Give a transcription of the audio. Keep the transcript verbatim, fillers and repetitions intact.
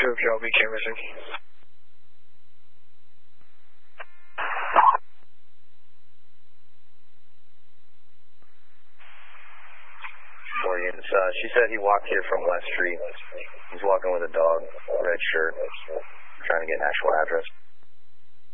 approved, y'all be canvassing. Morgan's, uh, she said he walked here from West Street. He's walking with a dog, red shirt, trying to get an actual address.